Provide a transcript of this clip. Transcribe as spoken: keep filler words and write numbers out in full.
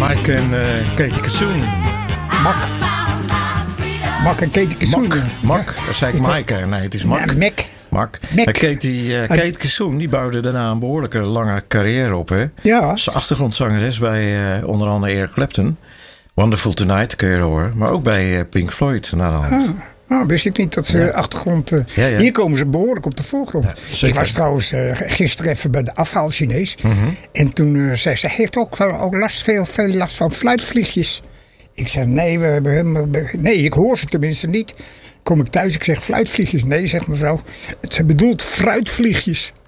Mike en uh, Katie Kassoon. Mak. Mak en Katie Kassoon. Mak, Mak. Dat zei ik Mike. Nee, het is Mak. Ja, Mac. Mak. Mac. En Katie, uh, Katie Kassoon, die bouwde daarna een behoorlijke lange carrière op. Hè? Ja. Ze achtergrondzangeres bij uh, onder andere Eric Clapton. Wonderful Tonight kun je horen. Maar ook bij uh, Pink Floyd. Na de hand. Ah. Nou, wist ik niet dat ze ja. achtergrond... Uh, ja, ja. Hier komen ze behoorlijk op de voorgrond. Ja, ik was trouwens uh, gisteren even bij de afhaal Chinees. Mm-hmm. En toen uh, zei ze, heeft ook, wel, ook last, veel, veel last van fluitvliegjes. Ik zeg, nee, we hebben, nee, ik hoor ze tenminste niet. Kom ik thuis, ik zeg fluitvliegjes. Nee, zegt mevrouw, ze bedoelt fruitvliegjes.